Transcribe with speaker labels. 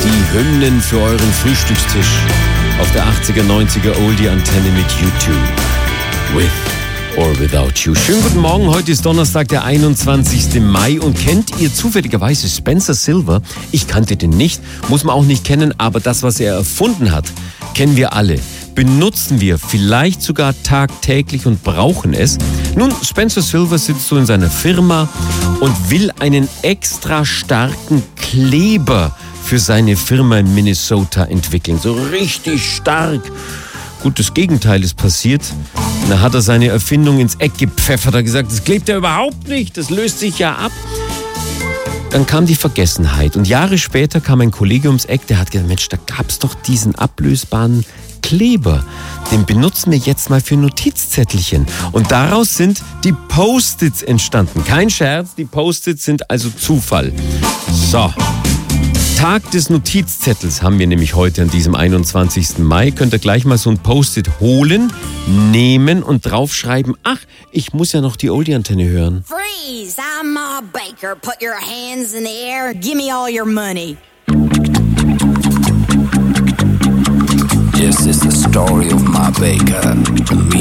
Speaker 1: Die Hymnen für euren Frühstückstisch auf der 80er, 90er Oldie-Antenne mit U2. With or Without You. Schönen guten Morgen, heute ist Donnerstag, der 21. Mai und kennt ihr zufälligerweise Spencer Silver? Ich kannte den nicht, muss man auch nicht kennen, aber das, was er erfunden hat, kennen wir alle. Benutzen wir vielleicht sogar tagtäglich und brauchen es. Nun, Spencer Silver sitzt so in seiner Firma und will einen extra starken Kleber für seine Firma in Minnesota entwickeln. So richtig stark. Gut, das Gegenteil ist passiert. Da hat er seine Erfindung ins Eck gepfeffert. Er hat gesagt, das klebt ja überhaupt nicht, das löst sich ja ab. Dann kam die Vergessenheit und Jahre später kam ein Kollege ums Eck, der hat gesagt, Mensch, da gab's doch diesen ablösbaren Kleber. Den benutzen wir jetzt mal für Notizzettelchen. Und daraus sind die Post-its entstanden. Kein Scherz, die Post-its sind also Zufall. So. Tag des Notizzettels haben wir nämlich heute an diesem 21. Mai. Könnt ihr gleich mal so ein Post-it holen, nehmen und draufschreiben, ach, ich muss ja noch die Oldie-Antenne hören.
Speaker 2: Freeze! I'm Ma Baker. Put your hands in the air. Give me all your money.
Speaker 3: This is the story of Ma Baker.